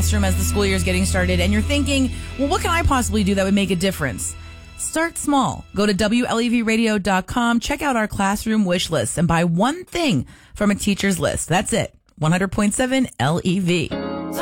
classroom as the school year is getting started and you're thinking, well, what can I possibly do that would make a difference? Start small. Go to WLEVradio.com, check out our classroom wish list, and buy one thing from a teacher's list. That's it. 100.7 LEV.